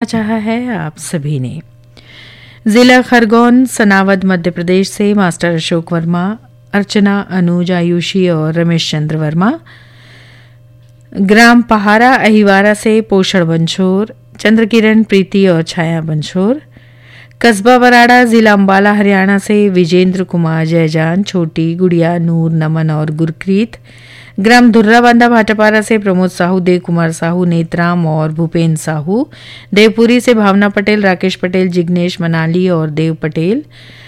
चाहा है आप सभी ने। जिला खरगोन सनावद मध्य प्रदेश से मास्टर अशोक वर्मा, अर्चना, अनुज, आयुषी और रमेश चंद्र वर्मा। ग्राम पहारा अहिवारा से पोषण बंछोर, चंद्रकिरण, प्रीति और छाया बंछोर। कस्बा बराड़ा जिला अंबाला हरियाणा से विजेंद्र कुमार, जयजान, छोटी, गुड़िया, नूर, नमन और गुरप्रीत। ग्राम धुर्रा बांधा भाटापारा से प्रमोद साहू, देव कुमार साहू, नेत्राम और भूपेन्द्र साहू। देवपुरी से भावना पटेल, राकेश पटेल, जिग्नेश, मनाली और देव पटेल।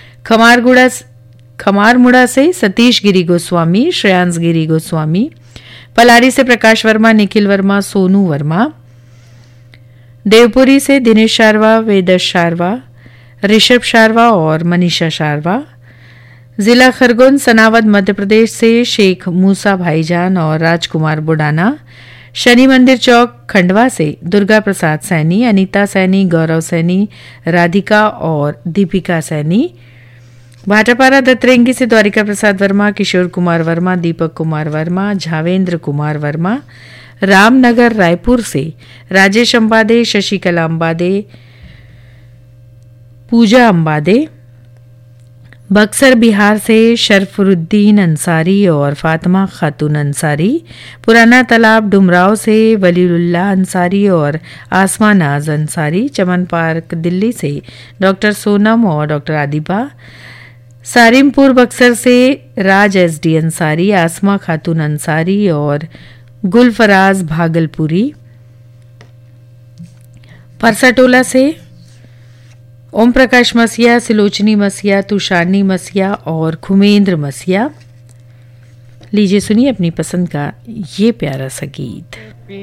खमारमुड़ा से सतीश गिरी गोस्वामी, श्रेयांश गिरी गोस्वामी। पलारी से प्रकाश वर्मा, निखिल वर्मा, सोनू वर्मा। देवपुरी से दिनेश शारवा, वेदश शारवा, ऋषभ शारवा और मनीषा शारवा। जिला खरगोन सनावद मध्य प्रदेश से शेख मूसा भाईजान और राजकुमार बुडाना। शनि मंदिर चौक खंडवा से दुर्गा प्रसाद सैनी, अनीता सैनी, गौरव सैनी, राधिका और दीपिका सैनी। भाटापारा दत्तरेंगी से द्वारिका प्रसाद वर्मा, किशोर कुमार वर्मा, दीपक कुमार वर्मा, झावेंद्र कुमार वर्मा। रामनगर रायपुर से राजेश अंबादे, शशिकला अंबादे, पूजा अंबादे। बक्सर बिहार से शरफुरुद्दीन अंसारी और फातिमा खातून अंसारी। पुराना तालाब डुमराव से वलीउल्लाह अंसारी और आसमा नाज अंसारी। चमन पार्क दिल्ली से डॉक्टर सोनम और डॉक्टर आदिबा। सारिमपुर बक्सर से राज एसडी अंसारी, आसमा खातून अंसारी और गुलफराज भागलपुरी। परसाटोला से ओम प्रकाश मसिया, सिलोचनी मसिया, तुषारनी मसिया और खुमेंद्र मसिया। लीजिए सुनिए अपनी पसंद का ये प्यारा सा गीत।